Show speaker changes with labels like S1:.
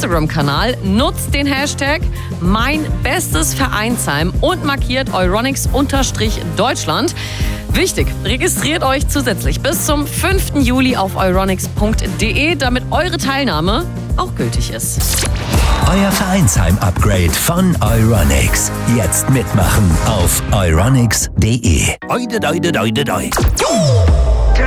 S1: Instagram-Kanal. Nutzt den Hashtag #MeinBestesVereinsheim und markiert Euronics_Deutschland. Wichtig, registriert euch zusätzlich bis zum 5. Juli auf euronics.de, damit eure Teilnahme auch gültig ist.
S2: Euer Vereinsheim-Upgrade von Euronics. Jetzt mitmachen auf euronics.de.